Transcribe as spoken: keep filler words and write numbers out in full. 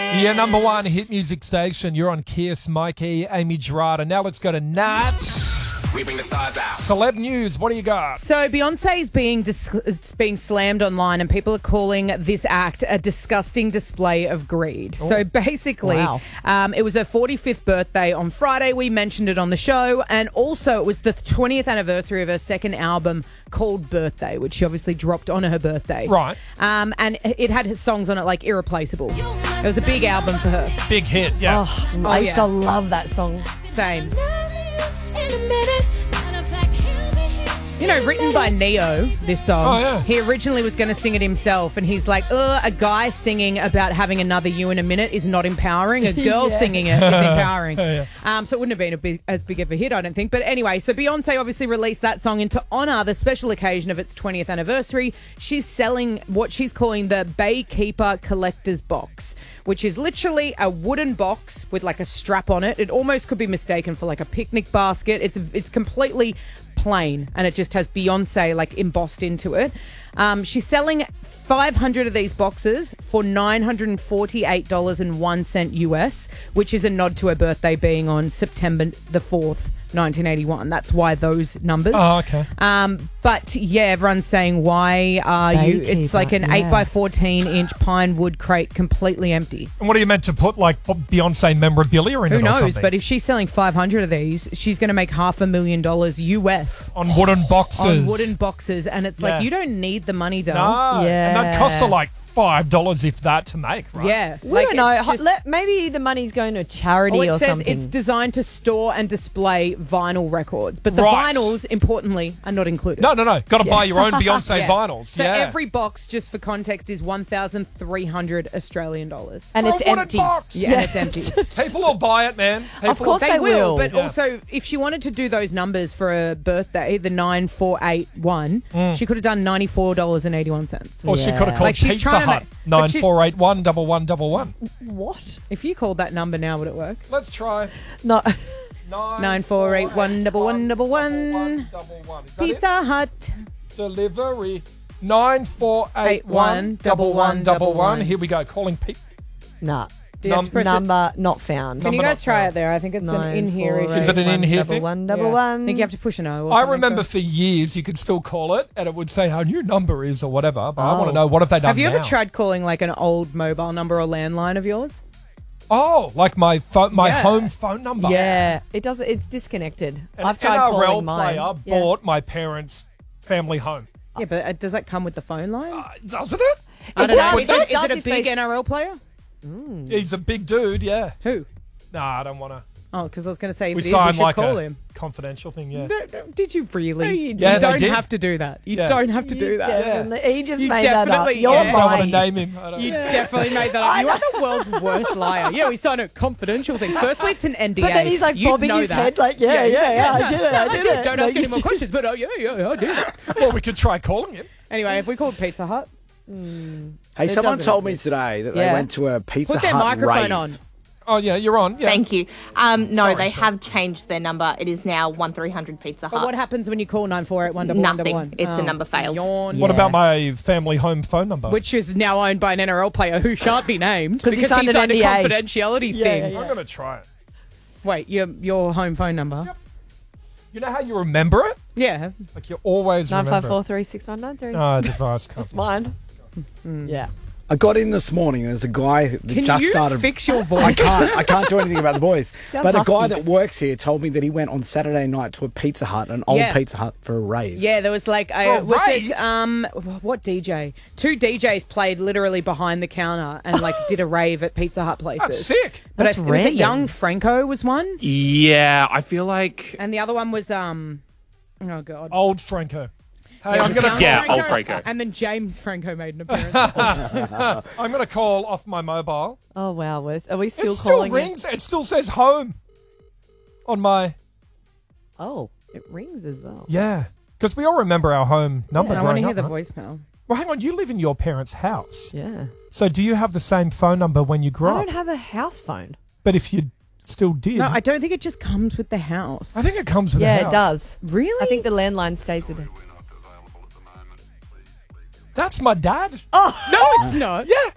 Your number one hit music station. You're on Kiss, Mikey, Amy Gerard. Now let's go to Nat. We bring the stars out. Celeb news. What do you got? So Beyonce is being dis- it's being slammed online, and people are calling this act a disgusting display of greed. So basically, Wow. um, it was her forty-fifth birthday on Friday. We mentioned it on the show, and also it was the twentieth anniversary of her second album called Birthday, which she obviously dropped on her birthday. Right. Um, and it had his songs on it like Irreplaceable. It was a big album for her. Big hit, yeah. Oh, I used yeah. to love that song. Same. You know, written by Neo, this song. Oh, yeah. He originally was going to sing it himself, and he's like, ugh, a guy singing about having another you in a minute is not empowering. A girl Yeah. singing it is empowering. Yeah. Um, so it wouldn't have been a big, as big of a hit, I don't think. But anyway, so Beyonce obviously released that song and to honour the special occasion of its twentieth anniversary. She's selling what she's calling the Baykeeper Collector's Box, which is literally a wooden box with like a strap on it. It almost could be mistaken for like a picnic basket. It's it's completely plain, and it just has Beyonce like embossed into it. Um, she's selling five hundred of these boxes for nine hundred forty-eight dollars and one cent U S, which is a nod to her birthday being on September the fourth, nineteen eighty-one. That's why those numbers. Oh, okay. Um, but yeah, everyone's saying, why are you? It's Baykeeper, like an yeah. eight by fourteen inch pine wood crate, completely empty. And what are you meant to put, like, Beyonce memorabilia in Who it or knows? something? But if she's selling five hundred of these, she's going to make half a million dollars U S On wooden boxes. on wooden boxes. And it's Yeah. like, you don't need the money, doll. No. Yeah. And that cost her, like, five dollars if that to make, right? Yeah. We like, don't know. it's Ho- just- Let, maybe the money's going to charity Oh, it or says something. it's designed to store and display vinyl records, but the Right. vinyls, importantly, are not included. No, no, no. Got to buy your own Beyonce Yeah. vinyls. So yeah. every box, just for context, is one thousand three hundred Australian dollars. and For it's a wooden empty. box. Yeah, and it's empty. People will buy it, man. People Of course They they will, will. but Yeah. also if she wanted to do those numbers for a birthday, the nine four eight one, she could have done ninety four dollars and eighty one cents. Or she Yeah. could have called Like, she's Pizza trying to Hut. make- but Nine she's- four eight one double one double one. What? If you called that number now, would it work? Let's try. No. Nine four eight one double one double one. double one. Is that it? Pizza Hut. Delivery. Nine four eight one double one double one. Here we go. Calling people. Nah. Do you have to press it? Number not found. Can you Number guys not try found. it there? I think it's an Nine, in here four, issue. Is it an eight, in here one, thing? Double one, double Yeah. one. I think you have to push an O. Or I something remember first. for years you could still call it and it would say how new number is or whatever. But I want Oh. to know, what have they done Have you ever now? tried calling like an old mobile number or landline of yours? Oh, like my phone, my Yeah. home phone number. Yeah, it does. It's disconnected. An I've tried N R L calling mine. player Yeah. bought my parents' family home. Yeah, but uh, does that come with the phone line? Uh, doesn't it? I don't it know. does, Is it it, is does it a if big they- N R L player? He's a big dude, yeah. Who? Nah, I don't want to. Oh, because I was going to say, if We it is, we signed should like call a him. confidential thing, yeah. No, no, did you really? No, you you Yeah, they don't did. have to do that. You Yeah. don't have to do that. Definitely. He just You made that up. definitely- You're yeah. I don't want to lying. name him. I don't You definitely made that up. You are the world's worst liar. Yeah, we signed a confidential thing. Firstly, it's an N D A. But then he's like You'd bobbing know his that. head like, yeah, he's yeah, like, yeah, I did it, I did it. Don't No, ask you any more did. questions, but oh, yeah, yeah, I did it. Well, we could try calling him. Anyway, if we called Pizza Hut, Hey, It someone doesn't told me exist. today that Yeah. they went to a Pizza put their Hut microphone rave. on. Oh, yeah, you're on. Yeah. Thank you. Um, no, Sorry, they sorry. have changed their number. It is now one three hundred Pizza But Hut. what happens when you call nine four eight one one one Nothing. one? It's a number failed. Yawn. What Yeah. about my family home phone number? Which is now owned by an N R L player who shan't be named 'Cause he because signed he an signed a N D A. confidentiality Yeah, thing. yeah. I'm going to try it. Wait, your your home phone number? You know how you remember it? Yeah. Like you always Nine remember five four three six one nine three. it. Oh, device company. It's mine. Yeah. I got in this morning. There's a guy who Can just you started. fix your I voice? can't. I can't do anything about the boys. Sounds but a guy husky. that works here told me that he went on Saturday night to a Pizza Hut, an old Yeah. Pizza Hut, for a rave. Yeah, there was like For a, a was rave? it um what D J? Two D Js played literally behind the counter and like did a rave at Pizza Hut places. That's sick. But That's I, was it random. Young Franco was one, Yeah, I feel like and the other one was um oh god. Old Franco. Hey, Yeah, I'm gonna Young Yeah, old Franco. And then James Franco made an appearance. I'm gonna call off my mobile. Oh wow, Wes. Are we still it still calling rings. It still says home on my It? Oh, it rings as well. yeah. Because we all remember our home number. I want to growing hear up, the right? voicemail. Well, hang on. You live in your parents' house, Yeah. so do you have the same phone number when you grew I up? don't have a house phone. But if you still did, No, I don't think it just comes with the house. I think it comes with Yeah, the house. it does. Really? I think the landline stays with it. That's my dad. No, it's not. Yeah.